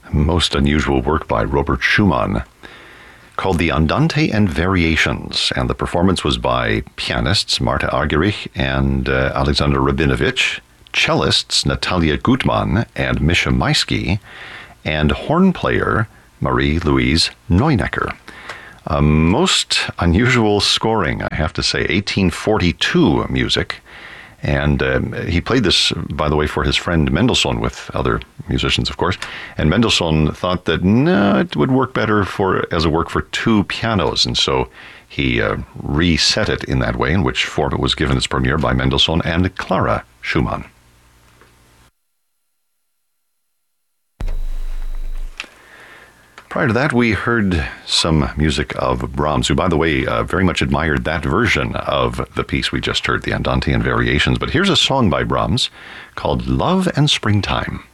most unusual work by Robert Schumann, called the Andante and Variations, and the performance was by pianists Marta Argerich and Alexander Rabinovich, cellists Natalia Gutmann and Misha Maisky, and horn player Marie-Louise Neunecker. Most unusual scoring, I have to say, 1842 music. And he played this, by the way, for his friend Mendelssohn with other musicians, of course. And Mendelssohn thought that, no, it would work better as a work for two pianos. And so he reset it in that way, in which form it was given its premiere by Mendelssohn and Clara Schumann. Prior to that, we heard some music of Brahms, who, by the way, very much admired that version of the piece we just heard, the Andante and Variations. But here's a song by Brahms called Love and Springtime.